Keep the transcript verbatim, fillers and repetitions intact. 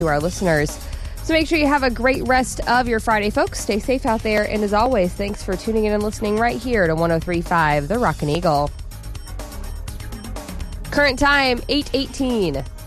to our listeners. So make sure you have a great rest of your Friday, folks. Stay safe out there. And as always, thanks for tuning in and listening right here to one oh three point five The Rockin' Eagle. Current time, eight eighteen.